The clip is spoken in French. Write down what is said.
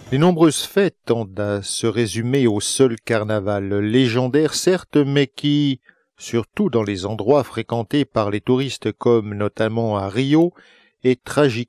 Les nombreuses fêtes tendent à se résumer au seul carnaval, légendaire certes, mais qui, surtout dans les endroits fréquentés par les touristes comme notamment à Rio, est tragique